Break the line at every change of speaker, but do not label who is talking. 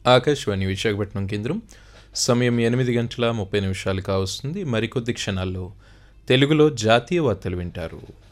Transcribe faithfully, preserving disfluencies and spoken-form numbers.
ఆకాశవాణి విశాఖపట్నం కేంద్రం. సమయం ఎనిమిది గంటల ముప్పై నిమిషాలు కావస్తుంది. మరికొద్ది క్షణాల్లో తెలుగులో జాతీయ వార్తలు వింటారు.